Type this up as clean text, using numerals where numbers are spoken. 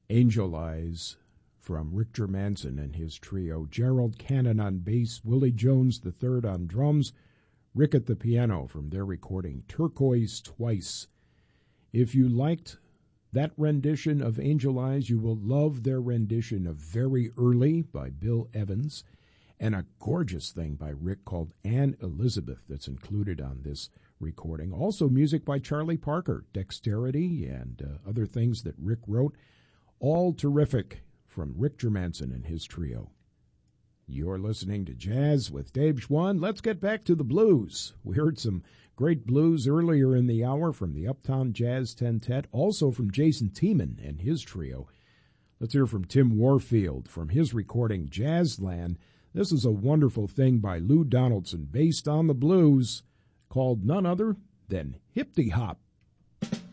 Angel Eyes from Rick Germanson and his trio. Gerald Cannon on bass, Willie Jones III on drums, Rick at the piano from their recording Turquoise Twice. If you liked that rendition of Angel Eyes, you will love their rendition of Very Early by Bill Evans, and a gorgeous thing by Rick called Anne Elizabeth that's included on this recording. Also music by Charlie Parker, Dexterity, and other things that Rick wrote. All terrific from Rick Germanson and his trio. You're listening to Jazz with Dave Schwann. Let's get back to the blues. We heard some great blues earlier in the hour from the Uptown Jazz Tentet, also from Jason Tiemann and his trio. Let's hear from Tim Warfield from his recording Jazzland. This is a wonderful thing by Lou Donaldson based on the blues, called none other than Hip-de-Hop.